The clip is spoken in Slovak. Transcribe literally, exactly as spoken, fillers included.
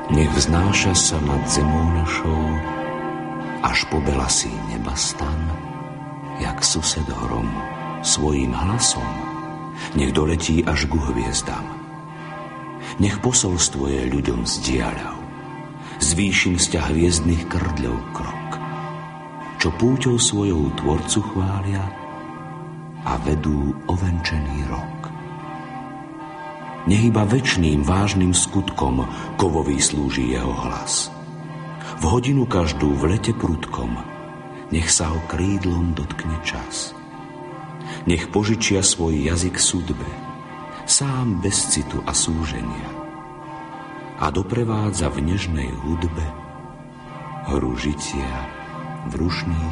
Nech vznáša sa nad zemou našou, až po belasí neba stan, jak sused hrom svojím hlasom, nech doletí až ku hviezdam. Nech posolstvo je ľuďom zdiaľav, z výšin sťah hviezdnych krdľov krok, čo púťou svojou tvorcu chvália a vedú ovenčený rok. Nech iba večným vážnym skutkom kovový slúži jeho hlas. V hodinu každú v lete prudkom nech sa ho krídlom dotkne čas. Nech požičia svoj jazyk sudbe, sám bez citu a súženia, a doprevádza v nežnej hudbe hru žitia v rušných